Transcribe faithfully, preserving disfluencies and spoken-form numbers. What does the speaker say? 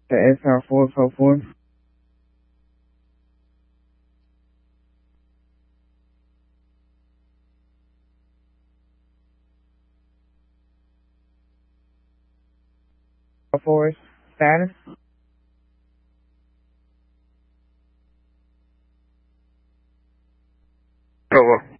The S R four four four. Force status. Over.